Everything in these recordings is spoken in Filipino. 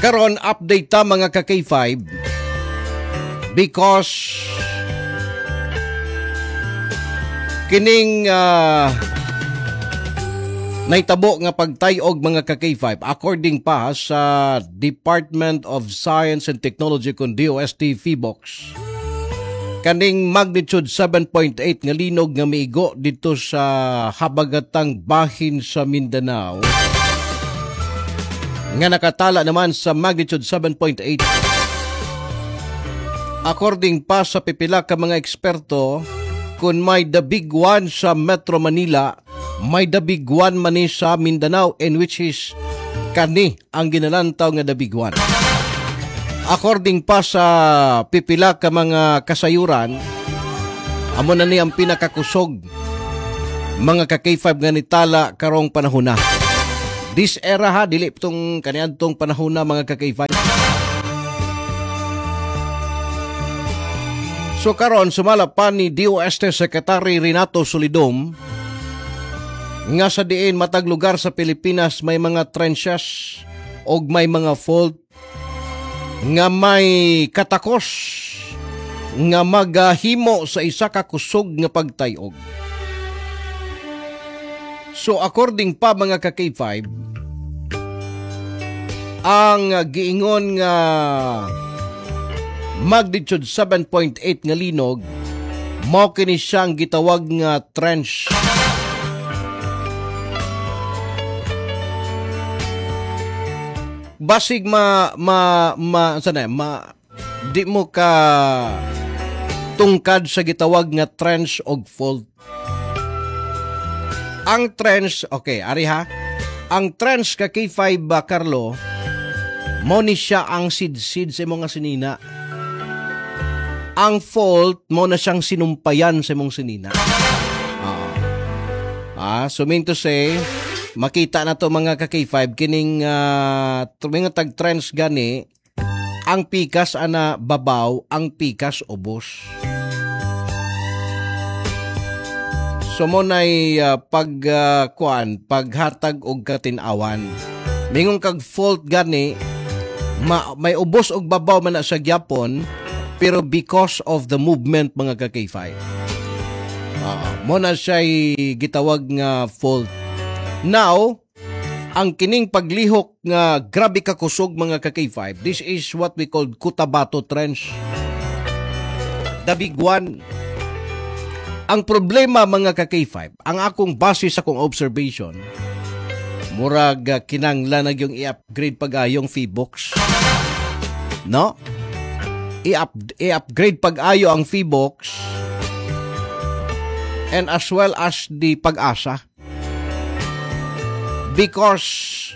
Karon update ta mga ka K5 because kining naitabo nga pagtayog mga ka K5 according pa sa Department of Science and Technology kun DOST PHIVOLCS, kaning magnitude 7.8 nga linog nga miigo dito sa habagatang bahin sa Mindanao nga nakatala naman sa magnitude 7.8. According pa sa pipila ka mga eksperto, kung may the big one sa Metro Manila, may the big one man sa Mindanao, in which is kani ang ginalantaw nga the big one. According pa sa pipila ka mga kasayuran, amo na ni ang pinakakusog mga ka K5 nga nitala karong panahon na. This era ha, dili itong kaniadtong panahon na mga ka K5. So karon sumala pa ni DOST Secretary Renato Solidum nga sa diin matag lugar sa Pilipinas may mga trenches o may mga fault nga may katakos nga magahimo sa isa ka kusog nga pagtayog. So according pa mga ka K5, ang giingon nga magnitude 7.8 nga linog mao kini siyang gitawag nga trench. Basig di mo ka tungkad sa gitawag nga trench og fault. Ang trench, okay, ari ha. Ang trench ka K5 Carlo, mo ni siya ang sid-sid sa mga sinina. Ang fault mo na siyang sinumpayan sa mong sinina. So mean to say, makita na to mga ka K5 kining mga tag-trench gani, ang pikas ana babaw, ang pikas ubos. So mo na'y paghatag og katinawan. Mingon kag fault gani, may ubos og babaw man na sa gyapon, pero because of the movement mga ka K5. Mo na siya'y gitawag nga fault. Now, ang kining paglihok nga grabe ka kusog mga ka K5, this is what we call Cotabato Trench. The big one. Ang problema mga ka K5, ang akong base sa akong observation, murag kinanglan na yung i-upgrade pag-ayong PHIVOLCS. No? I-upgrade pag-ayo ang PHIVOLCS and as well as the Pag-asa. Because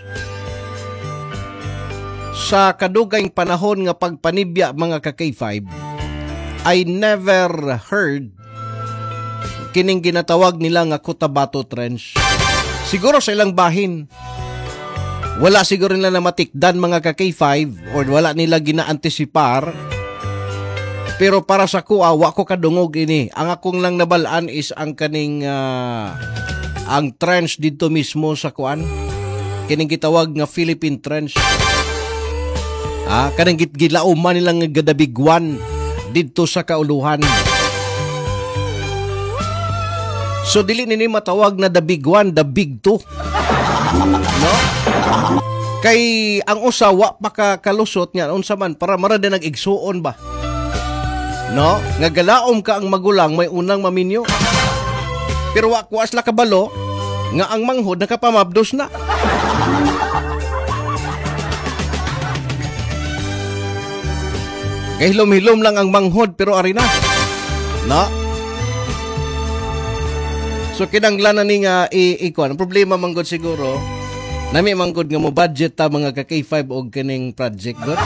sa kadugayng panahon nga pagpanibya mga ka K5, I never heard kining ginatawag nila nga Cotabato Trench. Siguro sa ilang bahin, wala siguro nila na matikdan mga ka K5 or wala nila gina-antisipar. Pero para sa kuwa, wa ko kadungog ini. Ang akong lang nabalaan is ang kaning ang trench dito mismo sa kuan. Kining gitawag nga Philippine Trench. Kanang gilauman nilang gadabigwan dito sa kauluhan. So dili nini matawag na the big one, the big two. No? Kay ang usawa pa kalusot niya unsa man para marada nag-igsuon ba. No? Nga galaom ka ang magulang may unang maminyo. Pero wa kuas la kabalo nga ang manghod nakapamabdos na. Kay hilom-hilom lang ang manghod pero ari na. No? So kinanglan na ni nga ikuan. Ang problema manggod siguro, nami manggod nga mo budget ta mga ka K5 og kining project god.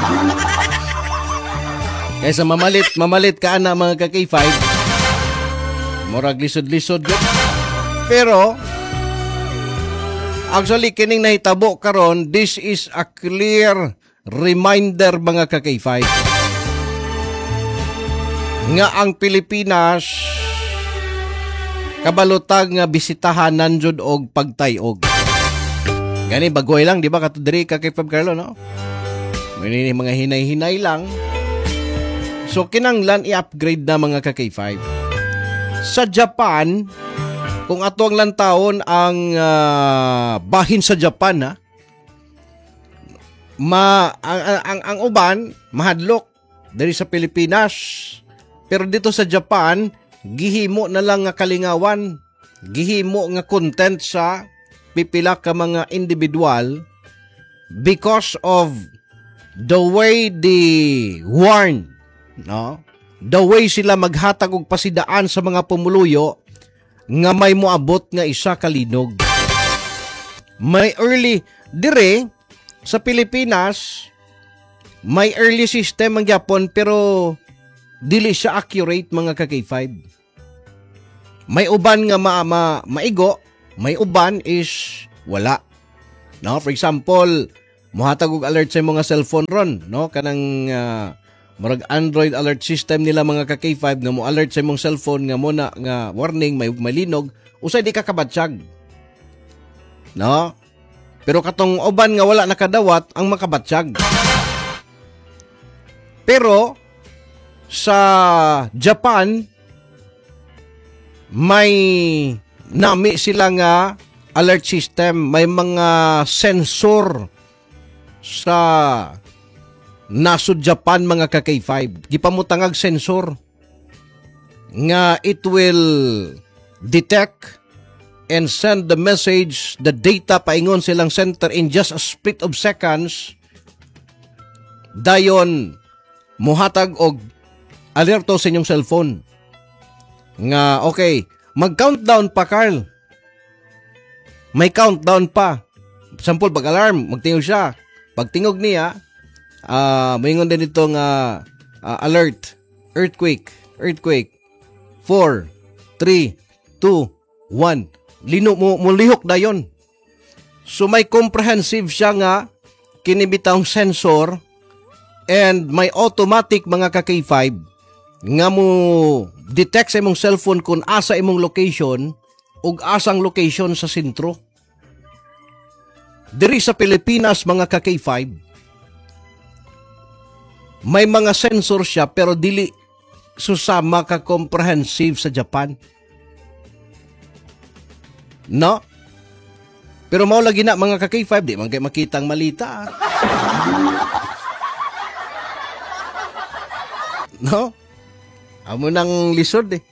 Kaysa mamalit ka ana mga ka K5. Murag lisod-lisod god. Pero actually kining nahitabo karon, this is a clear reminder mga ka K5 nga ang Pilipinas kabalutag nga bisitahan nanjud og pagtayog. Gani bagoy lang di ba kato diri ka kay Fab Carlo no? May mga hinay-hinay lang. So, kinanglan i-upgrade na mga ka-K5. Sa Japan, kung ato ang lantawon ang bahin sa Japan, ha, ang uban, mahadlok dari sa Pilipinas. Pero dito sa Japan, gihimo na lang nga kalingawan, gihimo nga content sa pipila ka mga individual because of the way they warn, no? The way sila maghatag og pasidaan sa mga pumuluyo nga may moabot nga isa ka linog. May early dire sa Pilipinas, may early system ang Japon pero dili siya accurate mga ka-K5. May uban nga maigo, may uban is wala. No, for example, mohatag og alert sa mga cellphone ron, no? Kanang murag Android alert system nila mga ka-K5 nga mo alert sa imong cellphone nga mo na nga warning may linog, usay di ka kabatsyag. No? Pero katong uban nga wala nakadawat ang makabatsyag. Pero sa Japan may nami sila nga alert system, may mga sensor sa nasud Japan mga ka-K5. Gipamutangag sensor nga it will detect and send the message, the data paingon silang center in just a split of seconds. Dayon muhatag og alerto sa inyong cellphone nga okay, mag-countdown pa Carl. May countdown pa. Sample pag-alarm, magtingog siya. Pagtingog niya, mayingon din itong alert, earthquake, 4, 3, 2, 1. Lino mo lihok dayon. So may comprehensive siya nga kinibitang sensor and may automatic mga ka-K5 nga mo detect sa imong cellphone kung asa imong location ug asang location sa sentro. Diri sa Pilipinas mga ka-K5, may mga sensor siya pero dili susama ka comprehensive sa Japan. No? Pero mao lagi na mga ka-K5, di man kay makitang malita. No? Amo nang lisod eh.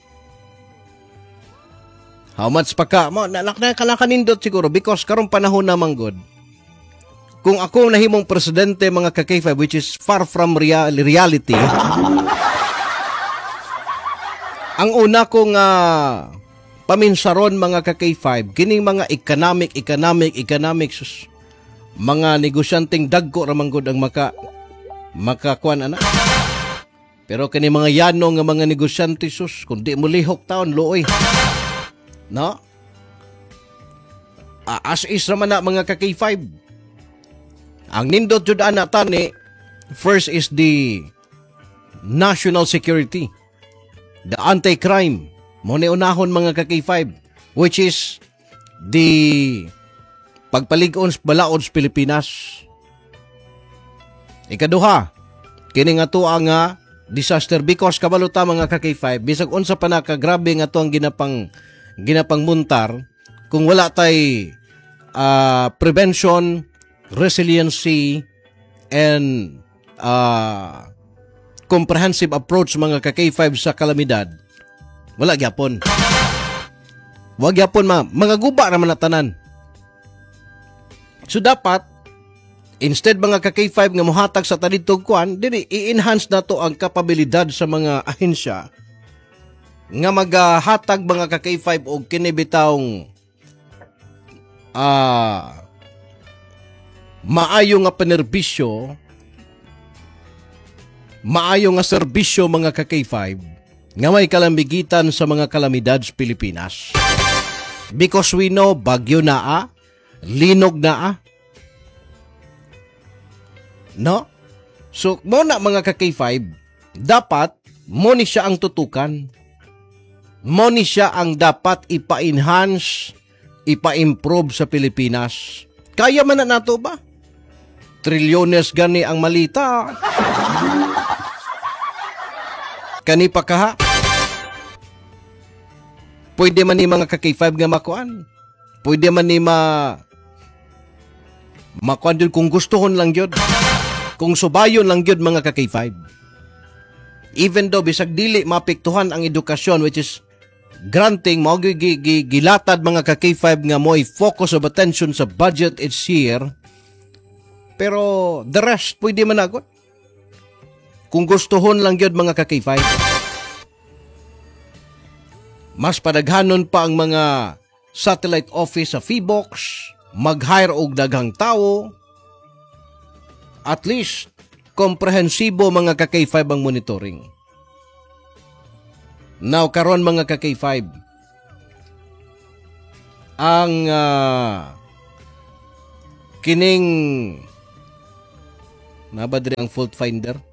How much pa ka? Mo nalakanindot siguro because karong panahon na manggod. Kung ako nahimong presidente mga ka-K5 which is far from reality. Ang una kong paminsaron mga ka-K5 kining mga economics mga negosyanteng dagko ra manggod ang makakuan ana. Pero kini mga yanong nga mga negosyante sus kundi mo lihok taon looy. No? As is naman na mga ka-K5. Ang nindot jud ana tani, first is the national security, the anti-crime. Mo ni unahon mga ka-K5, which is the pagpalig-on balaod sa Pilipinas. Ikaduha, kini nga to ang disaster because kabaluta mga ka-K5 bisag unsa pa nakagrabe nga to ang ginapang muntar kung wala tay prevention, resiliency and comprehensive approach mga ka-K5 sa kalamidad, wala gyapon. Wag gyapon mga guba naman na tanan. So dapat instead mga ka-K5 nga mohatag sa tanitog kuan, dili i-enhance nato ang kapabilidad sa mga ahensya nga maghatag mga ka-K5 og kinibitawng maayo nga panerbisyo, maayo nga serbisyo mga ka-K5 nga may kalambigitan sa mga kalamidad sa Pilipinas. Because we know bagyo na linog na no? So mo na mga ka-K5 dapat mo ni siya ang tutukan. Mo ni siya ang dapat ipa-enhance, ipa-improve sa Pilipinas. Kaya man na nato ba? trilyones gani ang malita. Kani pa kaha. Pwede man ni mga ka-K5 nga makuan. Pwede man ni makuan yun kung gustuhon lang yun. Kung subayon lang yun mga ka-K5. Even though bisag dili mapiktuhan ang edukasyon, which is granting mo gilatad mga ka-K5 nga mo'y focus of attention sa budget each year, pero the rest pwede managot kung gustuhon lang yun mga ka-K5. Mas padaghanon pa ang mga satellite office sa PHIVOLCS, mag-hire og daghang tao, at least komprehensibo mga ka-K5 ang monitoring. Now, karon mga ka-K5, ang kining nabadri ang fault finder